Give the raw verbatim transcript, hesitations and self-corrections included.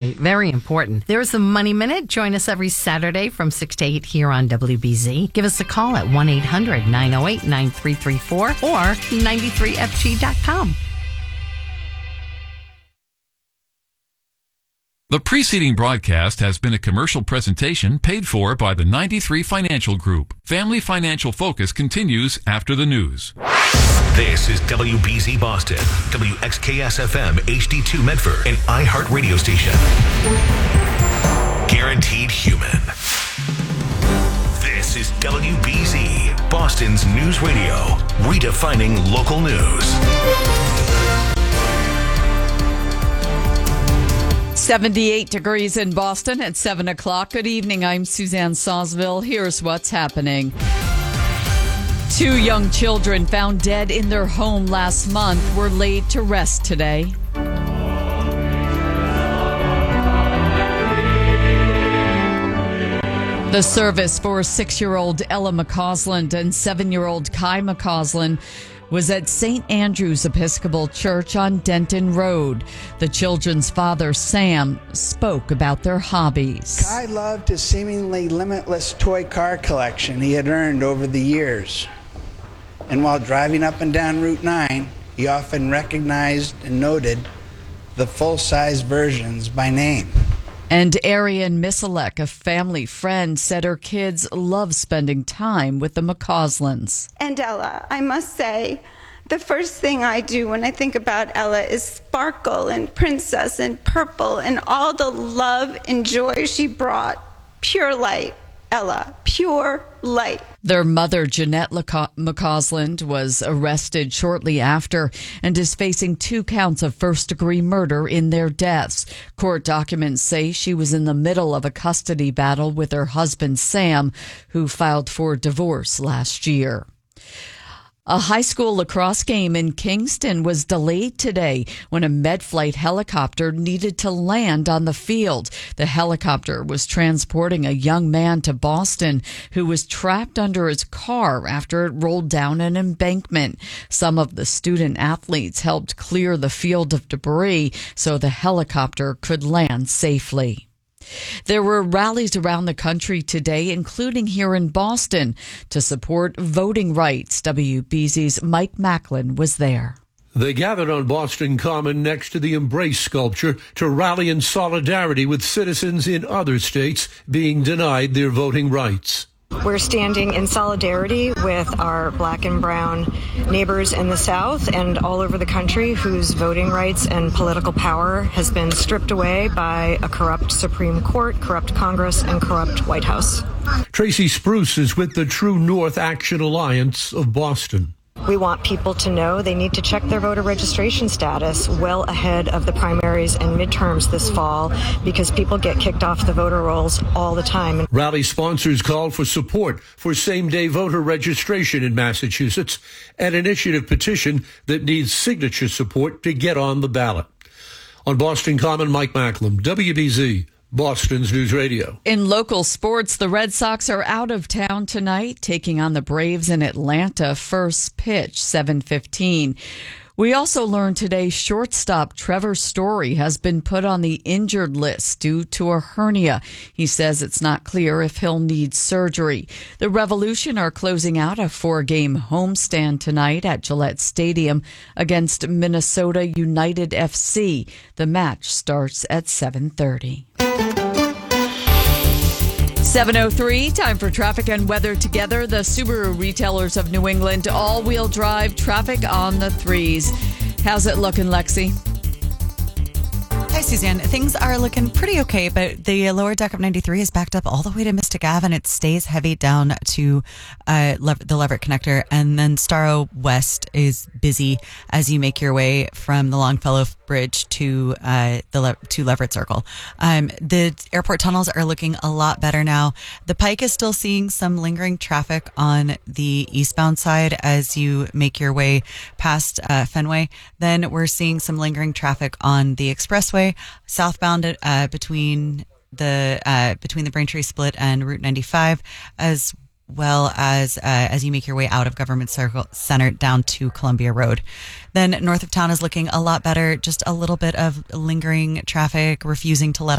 Right. Very important. There's the Money Minute. Join us every Saturday from six to eight here on W B Z. Give us a call at one eight hundred nine oh eight nine three three four or ninety-three F G dot com. The preceding broadcast has been a commercial presentation paid for by the ninety-three Financial Group. Family Financial Focus continues after the news. This is W B Z Boston, W X K S F M H D two Medford, an iHeart radio station. Guaranteed human. This is W B Z, Boston's news radio, redefining local news. seventy-eight degrees in Boston at seven o'clock. Good evening. I'm Suzanne Sawsville. Here's what's happening. Two young children found dead in their home last month were laid to rest today. The service for six-year-old Ella McCausland and seven-year-old Kai McCausland was at Saint Andrew's Episcopal Church on Denton Road. The children's father, Sam, spoke about their hobbies. Kai loved his seemingly limitless toy car collection he had earned over the years. And while driving up and down Route nine, he often recognized and noted the full-size versions by name. And Arian Misalek, a family friend, said her kids love spending time with the McCauslands. And Ella, I must say, the first thing I do when I think about Ella is sparkle and princess and purple and all the love and joy she brought. Pure light, Ella, pure light. Their mother, Jeanette McCausland, was arrested shortly after and is facing two counts of first-degree murder in their deaths. Court documents say she was in the middle of a custody battle with her husband, Sam, who filed for divorce last year. A high school lacrosse game in Kingston was delayed today when a Medflight helicopter needed to land on the field. The helicopter was transporting a young man to Boston who was trapped under his car after it rolled down an embankment. Some of the student athletes helped clear the field of debris so the helicopter could land safely. There were rallies around the country today, including here in Boston, to support voting rights. W B Z's Mike Macklin was there. They gathered on Boston Common next to the Embrace sculpture to rally in solidarity with citizens in other states being denied their voting rights. We're standing in solidarity with our black and brown neighbors in the South and all over the country whose voting rights and political power has been stripped away by a corrupt Supreme Court, corrupt Congress, and corrupt White House. Tracy Spruce is with the True North Action Alliance of Boston. We want people to know they need to check their voter registration status well ahead of the primaries and midterms this fall because people get kicked off the voter rolls all the time. Rally sponsors called for support for same-day voter registration in Massachusetts, an initiative petition that needs signature support to get on the ballot. On Boston Common, Mike Macklin, W B Z. Boston's News Radio. In local sports, the Red Sox are out of town tonight, taking on the Braves in Atlanta. First pitch, seven fifteen. We also learned today shortstop Trevor Story has been put on the injured list due to a hernia. He says it's not clear if he'll need surgery. The Revolution are closing out a four-game homestand tonight at Gillette Stadium against Minnesota United F C. The match starts at seven thirty. seven oh three, time for traffic and weather together. The Subaru retailers of New England, all-wheel drive traffic on the threes. How's it looking, Lexi? Hi, Suzanne. Things are looking pretty okay, but the lower deck of ninety-three is backed up all the way to Mystic Ave, and it stays heavy down to uh, Le- the Leverett Connector. And then Starro West is busy as you make your way from the Longfellow Bridge to uh, the Le- to Leverett Circle. Um, the airport tunnels are looking a lot better now. The Pike is still seeing some lingering traffic on the eastbound side as you make your way past uh, Fenway. Then we're seeing some lingering traffic on the expressway southbound uh, between the uh, between the Braintree Split and Route ninety-five, as well as uh, as you make your way out of Government Circle Center down to Columbia Road. Then north of town is looking a lot better. Just a little bit of lingering traffic, refusing to let